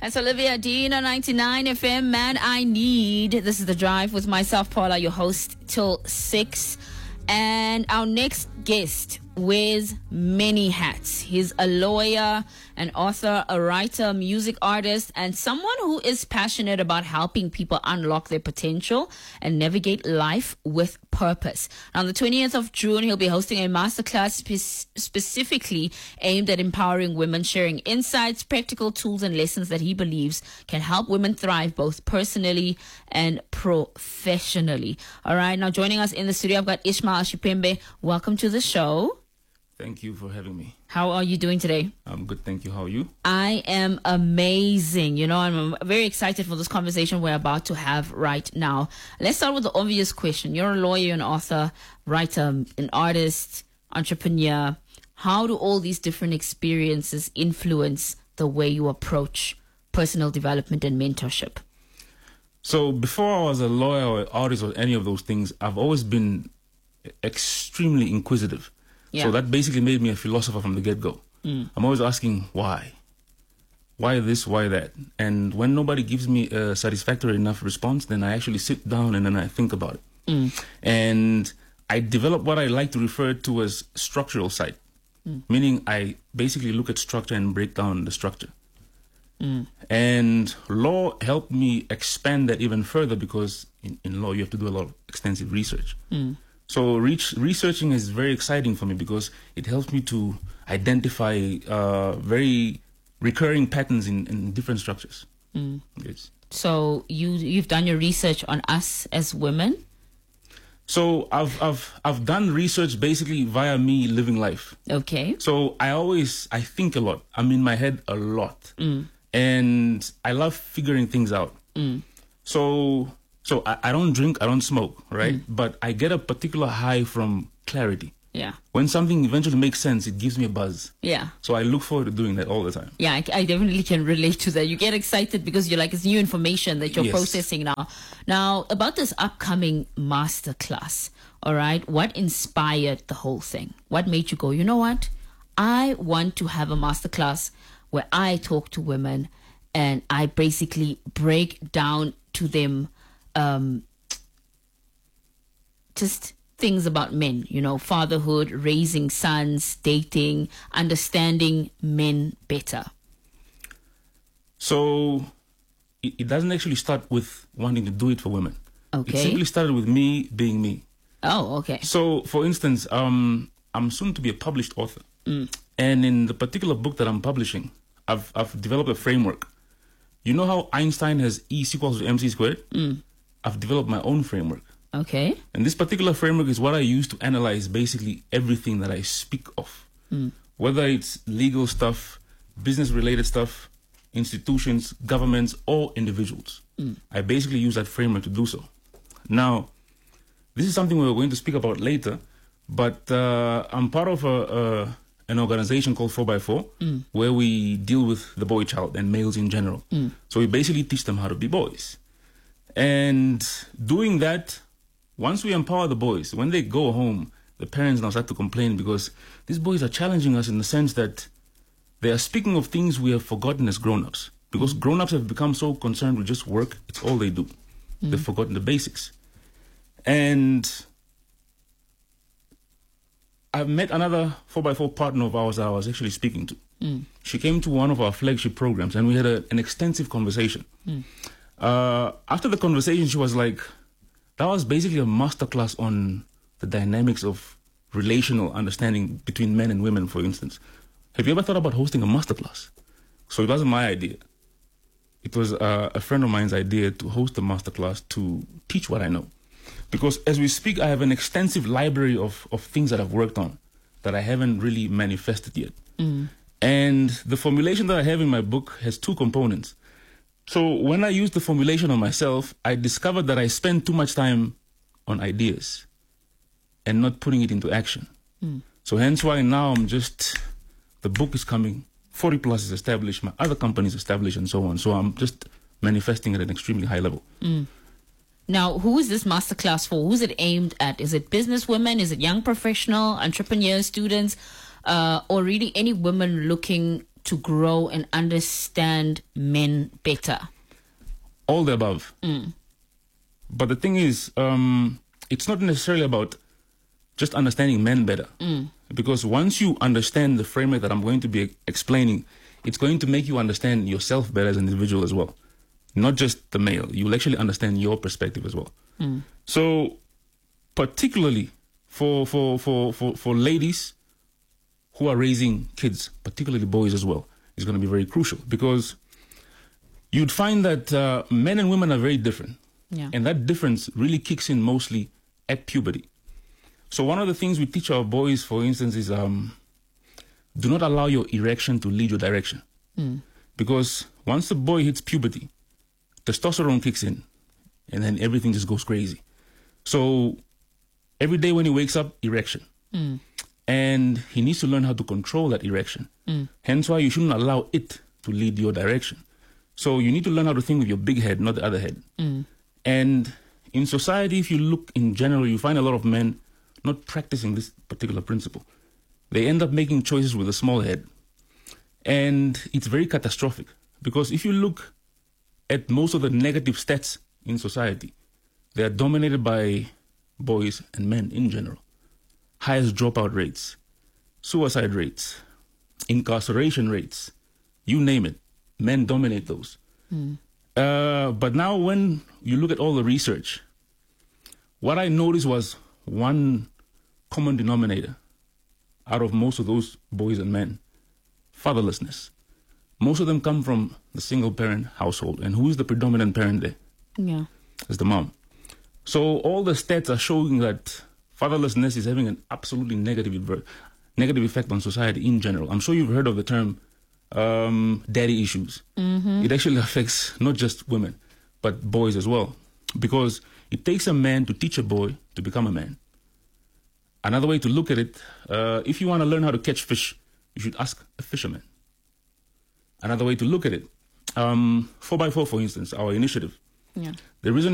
That's Olivia Dean on 99 FM. Man, I Need. This is The Drive with myself, Paula, your host, till 6. And our next guest wears many hats. He's a lawyer, an author, a writer, music artist, and someone who is passionate about helping people unlock their potential and navigate life with purpose. On the 20th of June, he'll be hosting a masterclass specifically aimed at empowering women, sharing insights, practical tools, and lessons that he believes can help women thrive both personally and professionally. All right, now joining us in the studio, I've got Ishmael Shipembe. Welcome to the show. Thank you for having me. How are you doing today? I'm good, thank you. How are you? I am amazing. You know, I'm very excited for this conversation we're about to have right now. Let's start with the obvious question. You're a lawyer, an author, writer, an artist, entrepreneur. How do all these different experiences influence the way you approach personal development and mentorship? So before I was a lawyer or an artist or any of those things, I've always been extremely inquisitive. Yeah. So that basically made me a philosopher from the get-go. I'm always asking why. Why this, why that? And when nobody gives me a satisfactory enough response, then I actually sit down and then I think about it. And I develop what I like to refer to as structural sight, meaning I basically look at structure and break down the structure. And law helped me expand that even further because in law you have to do a lot of extensive research. So researching is very exciting for me because it helps me to identify very recurring patterns in different structures. Yes. So you've done your research on us as women? So I've done research basically via me living life. Okay. So I think a lot. I'm in my head a lot. And I love figuring things out. So I don't drink, I don't smoke, right? But I get a particular high from clarity. Yeah. When something eventually makes sense, it gives me a buzz. Yeah. So I look forward to doing that all the time. Yeah, I definitely can relate to that. You get excited because you're like, it's new information that you're Yes. processing now. Now, about this upcoming masterclass, all right, what inspired the whole thing? What made you go, you know what? I want to have a masterclass where I talk to women and I basically break down to them just things about men, you know, fatherhood, raising sons, dating, understanding men better. So it doesn't actually start with wanting to do it for women. Okay. It simply started with me being me. Oh, okay. So, for instance, I'm soon to be a published author. And in the particular book that I'm publishing, I've developed a framework. You know how Einstein has E equals to MC squared? I've developed my own framework. Okay. And this particular framework is what I use to analyze basically everything that I speak of. Whether it's legal stuff, business-related stuff, institutions, governments, or individuals. I basically use that framework to do so. Now, this is something we're going to speak about later, but I'm part of an organization called 4x4, where we deal with the boy child and males in general. So we basically teach them how to be boys. And doing that, once we empower the boys, when they go home, the parents now start to complain because these boys are challenging us in the sense that they are speaking of things we have forgotten as grown-ups. Because grown-ups have become so concerned with just work, it's all they do. They've forgotten the basics. And I've met another 4x4 partner of ours that I was actually speaking to. She came to one of our flagship programs and we had an extensive conversation. After the conversation, she was like, that was basically a masterclass on the dynamics of relational understanding between men and women, for instance. Have you ever thought about hosting a masterclass? So it wasn't my idea. It was a friend of mine's idea to host a masterclass to teach what I know. Because as we speak, I have an extensive library of things that I've worked on that I haven't really manifested yet. And the formulation that I have in my book has two components. So when I used the formulation on myself, I discovered that I spend too much time on ideas and not putting it into action. So hence why now the book is coming, 40 Plus is established, my other company is established and so on. So I'm just manifesting at an extremely high level. Now, who is this masterclass for? Who's it aimed at? Is it business women? Is it young professional, entrepreneurs, students, or really any women looking to grow and understand men better? All the above. But the thing is, it's not necessarily about just understanding men better. Because once you understand the framework that I'm going to be explaining, it's going to make you understand yourself better as an individual as well. Not just the male. You'll actually understand your perspective as well. So, particularly for ladies who are raising kids, particularly boys as well, is going to be very crucial, because you'd find that men and women are very different. Yeah. And that difference really kicks in mostly at puberty. So one of the things we teach our boys, for instance, is do not allow your erection to lead your direction. Because once the boy hits puberty, testosterone kicks in, and then everything just goes crazy. So every day when he wakes up, erection. And he needs to learn how to control that erection. Hence why you shouldn't allow it to lead your direction. So you need to learn how to think with your big head, not the other head. And in society, if you look in general, you find a lot of men not practicing this particular principle. They end up making choices with a small head. And it's very catastrophic, because if you look at most of the negative stats in society, they are dominated by boys and men in general. Highest dropout rates, suicide rates, incarceration rates, you name it. Men dominate those. But now when you look at all the research, what I noticed was one common denominator out of most of those boys and men: fatherlessness. Most of them come from the single-parent household. And who is the predominant parent there? Yeah. It's the mom. So all the stats are showing that fatherlessness is having an absolutely negative effect on society in general. I'm sure you've heard of the term daddy issues. It actually affects not just women, but boys as well. Because it takes a man to teach a boy to become a man. Another way to look at it, if you want to learn how to catch fish, you should ask a fisherman. Another way to look at it, 4x4, for instance, our initiative. Yeah. The reason